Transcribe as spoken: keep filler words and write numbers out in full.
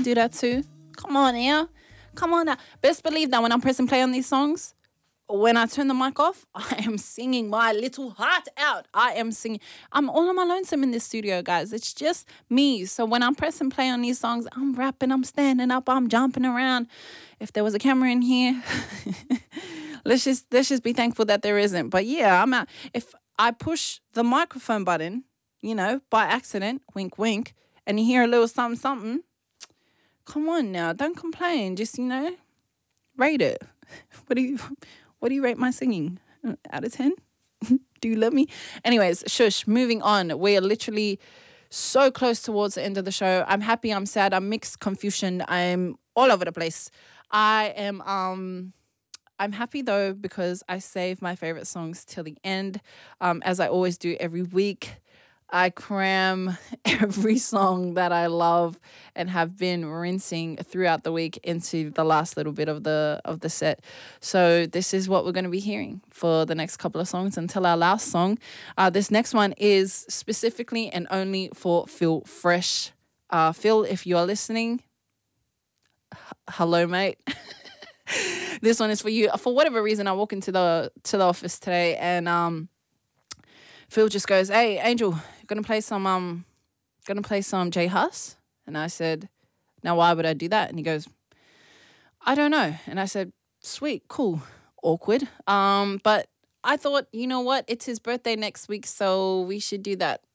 can do that too. Come on now. Come on now. Best believe that when I'm pressing play on these songs, when I turn the mic off, I am singing my little heart out. I am singing. I'm all on my lonesome in this studio, guys. It's just me. So when I'm pressing play on these songs, I'm rapping, I'm standing up, I'm jumping around. If there was a camera in here, let's just let's just be thankful that there isn't. But yeah, I'm out. If I push the microphone button, you know, by accident, wink, wink, and you hear a little something, something, come on now, don't complain. Just, you know, rate it. What do you... What do you rate my singing? Out of ten? Do you love me? Anyways, shush, moving on. We are literally so close towards the end of the show. I'm happy, I'm sad, I'm mixed confusion. I'm all over the place. I am um I'm happy though because I save my favorite songs till the end. Um, as I always do every week. I cram every song that I love and have been rinsing throughout the week into the last little bit of the of the set. So this is what we're going to be hearing for the next couple of songs until our last song. Uh, this next one is specifically and only for Phil Fresh. Uh, Phil, if you are listening, h- hello, mate. This one is for you. For whatever reason, I walk into the to the office today and um. Phil just goes, "Hey, Angel, gonna play some um, gonna play some J Hus," and I said, "Now why would I do that?" And he goes, "I don't know." And I said, "Sweet, cool, awkward." Um, but I thought, you know what? It's his birthday next week, so we should do that.